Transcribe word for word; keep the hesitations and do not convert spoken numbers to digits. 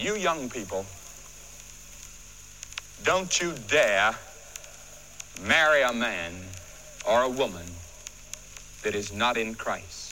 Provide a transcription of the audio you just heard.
you young people, don't you dare marry a man or a woman that is not in Christ.